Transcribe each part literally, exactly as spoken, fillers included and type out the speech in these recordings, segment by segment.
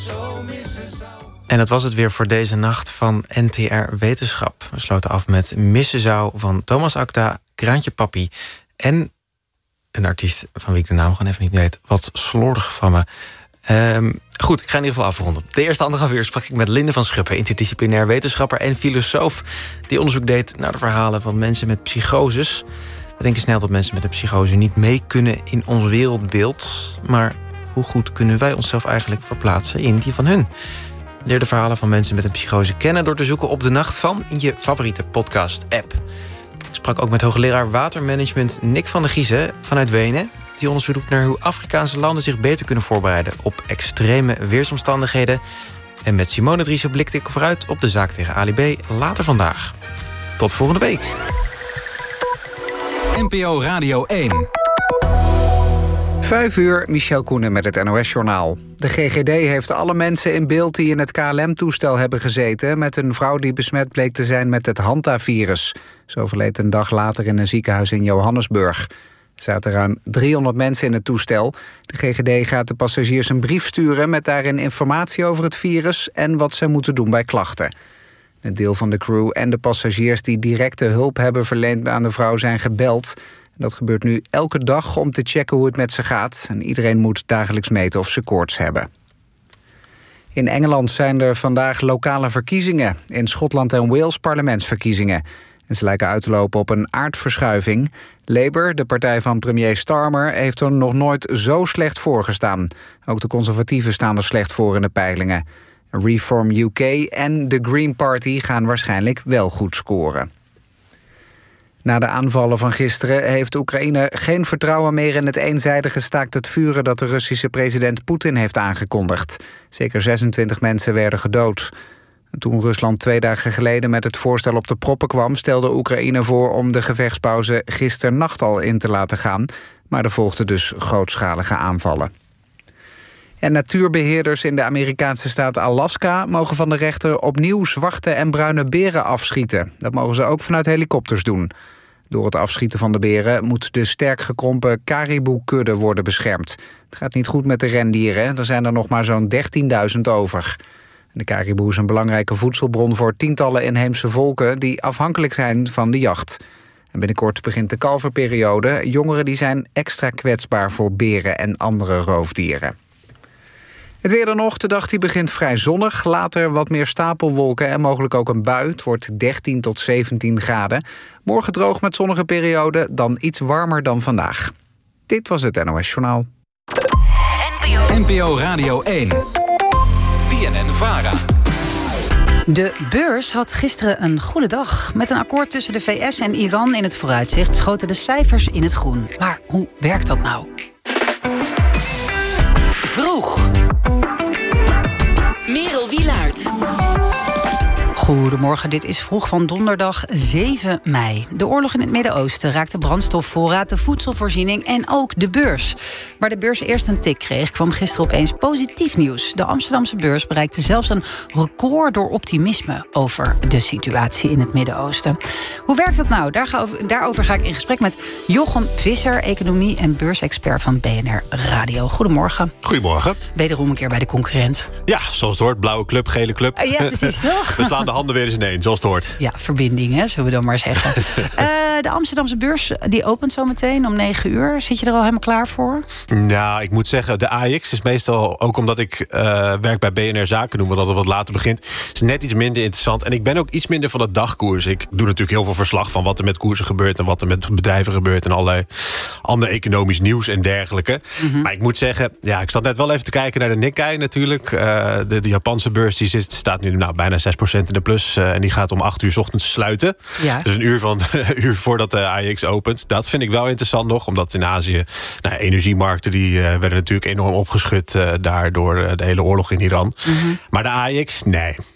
En dat was het weer voor deze nacht van N T R Wetenschap. We sloten af met Missen zou van Thomas Akda, Kraantje Papi en een artiest van wie ik de naam gewoon even niet weet. Wat slordig van me. Um, goed, ik ga in ieder geval afronden. De eerste anderhalf uur sprak ik met Linde van Schuppen, interdisciplinair wetenschapper en filosoof die onderzoek deed naar de verhalen van mensen met psychoses. We denken snel dat mensen met een psychose niet mee kunnen in ons wereldbeeld. Maar hoe goed kunnen wij onszelf eigenlijk verplaatsen in die van hun? Leer de verhalen van mensen met een psychose kennen door te zoeken op De Nacht Van in je favoriete podcast-app. Ik sprak ook met hoogleraar watermanagement Nick van der Giezen vanuit Wenen. Die onderzoek doet naar hoe Afrikaanse landen zich beter kunnen voorbereiden op extreme weersomstandigheden. En met Simone Driessen blikte ik vooruit op de zaak tegen Ali B. later vandaag. Tot volgende week. N P O Radio één. Vijf uur, Michel Koenen met het N O S-journaal. De G G D heeft alle mensen in beeld die in het K L M-toestel hebben gezeten met een vrouw die besmet bleek te zijn met het Hanta-virus. Ze overleed een dag later in een ziekenhuis in Johannesburg. Er zaten ruim driehonderd mensen in het toestel. De G G D gaat de passagiers een brief sturen met daarin informatie over het virus en wat ze moeten doen bij klachten. Een deel van de crew en de passagiers die directe hulp hebben verleend aan de vrouw zijn gebeld. Dat gebeurt nu elke dag om te checken hoe het met ze gaat. En iedereen moet dagelijks meten of ze koorts hebben. In Engeland zijn er vandaag lokale verkiezingen. In Schotland en Wales parlementsverkiezingen. En ze lijken uit te lopen op een aardverschuiving. Labour, de partij van premier Starmer, heeft er nog nooit zo slecht voor gestaan. Ook de conservatieven staan er slecht voor in de peilingen. Reform U K en de Green Party gaan waarschijnlijk wel goed scoren. Na de aanvallen van gisteren heeft Oekraïne geen vertrouwen meer in het eenzijdige staakt het vuren dat de Russische president Poetin heeft aangekondigd. Zeker zesentwintig mensen werden gedood. Toen Rusland twee dagen geleden met het voorstel op de proppen kwam, stelde Oekraïne voor om de gevechtspauze gisternacht al in te laten gaan. Maar er volgden dus grootschalige aanvallen. En natuurbeheerders in de Amerikaanse staat Alaska mogen van de rechter opnieuw zwarte en bruine beren afschieten. Dat mogen ze ook vanuit helikopters doen. Door het afschieten van de beren moet de sterk gekrompen kariboekudde worden beschermd. Het gaat niet goed met de rendieren, er zijn er nog maar zo'n dertienduizend over. De kariboe is een belangrijke voedselbron voor tientallen inheemse volken die afhankelijk zijn van de jacht. En binnenkort begint de kalverperiode. Jongeren die zijn extra kwetsbaar voor beren en andere roofdieren. Het weer dan nog. De dag die begint vrij zonnig. Later wat meer stapelwolken en mogelijk ook een bui. Het wordt dertien tot zeventien graden. Morgen droog met zonnige periode, dan iets warmer dan vandaag. Dit was het N O S-journaal. N P O Radio één. B N N-Vara. De beurs had gisteren een goede dag. Met een akkoord tussen de V S en Iran in het vooruitzicht schoten de cijfers in het groen. Maar hoe werkt dat nou? Vroeg. Merel Wielaert. Goedemorgen, dit is Vroeg van donderdag zeven mei. De oorlog in het Midden-Oosten raakte brandstofvoorraad, de voedselvoorziening en ook de beurs. Waar de beurs eerst een tik kreeg, kwam gisteren opeens positief nieuws. De Amsterdamse beurs bereikte zelfs een record door optimisme over de situatie in het Midden-Oosten. Hoe werkt dat nou? Daarover ga ik in gesprek met Jochem Visser, economie- en beursexpert van B N R Radio. Goedemorgen. Goedemorgen. Wederom een keer bij de concurrent. Ja, zoals het hoort. Blauwe club, gele club. Uh, ja, precies toch? We slaan de handen weer eens in één, zoals het hoort. Ja, verbinding, hè, zullen we dan maar zeggen. uh, de Amsterdamse beurs die opent zo meteen om negen uur. Zit je er al helemaal klaar voor? Nou, ik moet zeggen, de A X is meestal, ook omdat ik uh, werk bij B N R Zaken doen, wat wat later begint, is net iets minder interessant. En ik ben ook iets minder van de dagkoers. Ik doe natuurlijk heel veel verslag van wat er met koersen gebeurt en wat er met bedrijven gebeurt en allerlei ander economisch nieuws en dergelijke. Mm-hmm. Maar ik moet zeggen, ja, ik zat net wel even te kijken naar de Nikkei natuurlijk. Uh, de, de Japanse beurs die zit, staat nu nou, bijna zes procent in de plus. Uh, en die gaat om acht uur 's ochtends sluiten. Ja. Dus een uur, van, een uur voordat de A X opent. Dat vind ik wel interessant nog. Omdat in Azië, nou, energiemarkten die uh, werden natuurlijk enorm opgeschud. Uh, daardoor uh, de hele oorlog in Iran. Mm-hmm. Maar de A X, nee.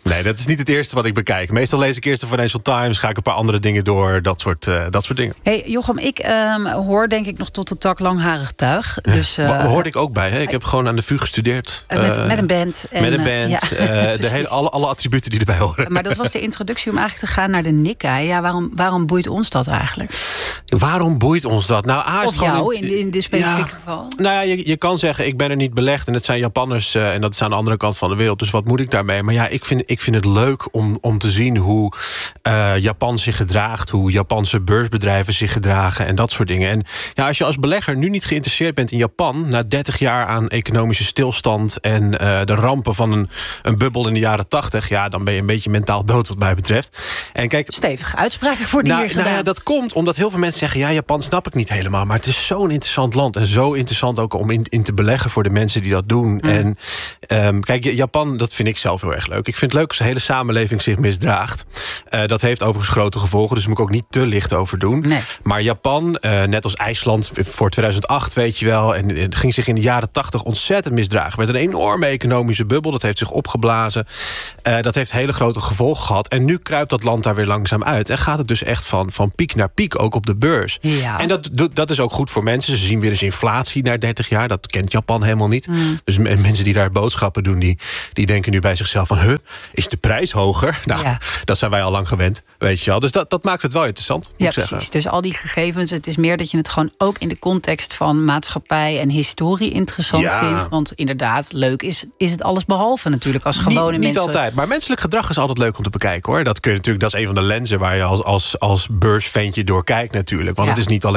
Nee, dat is niet het eerste wat ik bekijk. Meestal lees ik eerst de Financial Times, ga ik een paar andere dingen door, dat soort, uh, dat soort dingen. Hey, Jochem, ik um, hoor denk ik nog tot de tak langharig tuig. Dus, uh, Daar hoorde ik ook bij. Hè? Ik heb gewoon aan de V U gestudeerd. Uh, met, uh, met een band. En, met een band. Uh, ja. uh, de hele, alle, alle attributen die erbij horen. Maar dat was de introductie om eigenlijk te gaan naar de Nikkei. Ja, waarom, waarom boeit ons dat eigenlijk? Waarom boeit ons dat? Nou, A is of jou, in, in, in dit specifieke ja, geval? Nou ja, je, je kan zeggen, ik ben er niet belegd en het zijn Japanners uh, en dat is aan de andere kant van de wereld. Dus wat moet ik daarmee? Maar ja, ik vind, ik vind het leuk om, om te zien hoe uh, Japan zich gedraagt, hoe Japanse beursbedrijven zich gedragen en dat soort dingen. En ja, als je als belegger nu niet geïnteresseerd bent in Japan, na dertig jaar aan economische stilstand en uh, de rampen van een, een bubbel in de jaren tachtig, ja, dan ben je een beetje mentaal dood wat mij betreft. En kijk, stevige uitspraken voor die nou, hier gedaan. Nou ja, dat komt omdat heel veel mensen zeggen, ja, Japan snap ik niet helemaal, maar het is zo'n interessant land en zo interessant ook om in, in te beleggen voor de mensen die dat doen. Mm. En um, kijk, Japan, dat vind ik zelf heel erg leuk. Ik vind het leuk als de hele samenleving zich misdraagt. Uh, dat heeft overigens grote gevolgen, dus daar moet ik ook niet te licht over doen. Nee. Maar Japan, uh, net als IJsland voor tweeduizend acht, weet je wel, en het ging zich in de jaren tachtig ontzettend misdragen. Met een enorme economische bubbel, dat heeft zich opgeblazen. Uh, dat heeft hele grote gevolgen gehad. En nu kruipt dat land daar weer langzaam uit. En gaat het dus echt van, van piek naar piek, ook op de beurs. Ja. En dat, dat is ook goed voor mensen. Ze zien weer eens inflatie na dertig jaar. Dat kent Japan helemaal niet. Mm. Dus mensen die daar boodschappen doen, die, die denken nu bij zichzelf van, huh, is de prijs hoger? Nou, ja. dat zijn wij al lang gewend, weet je wel. Dus dat, dat maakt het wel interessant, moet ja, ik zeggen. Precies. Dus al die gegevens, het is meer dat je het gewoon ook in de context van maatschappij en historie interessant ja. vindt. Want inderdaad, leuk is, is het alles behalve natuurlijk als gewone niet, mensen. Niet altijd, maar menselijk gedrag is altijd leuk om te bekijken, hoor. Dat kun je natuurlijk, dat is een van de lenzen waar je als, als, als beursventje door kijkt natuurlijk. Want ja. het is niet alleen